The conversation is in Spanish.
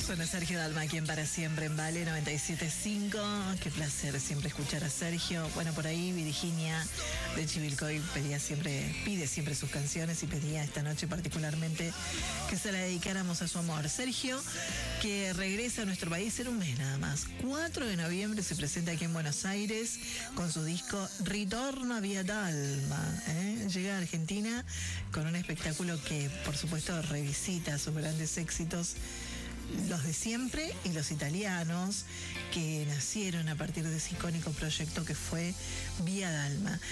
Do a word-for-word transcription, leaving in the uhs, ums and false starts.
Suena Sergio Dalma, quien para siempre en Vale noventa y siete punto cinco. Qué placer siempre escuchar a Sergio. Bueno, por ahí Virginia de Chivilcoy pedía siempre, pide siempre sus canciones y pedía esta noche particularmente que se la dedicáramos a su amor. Sergio, que regresa a nuestro país en un mes nada más. cuatro de noviembre se presenta aquí en Buenos Aires con su disco Ritorno a Via Dalma. ¿eh? Llega a Argentina con un espectáculo que, por supuesto, revisita sus grandes éxitos, los de siempre y los italianos, que nacieron a partir de ese icónico proyecto que fue Via Dalma.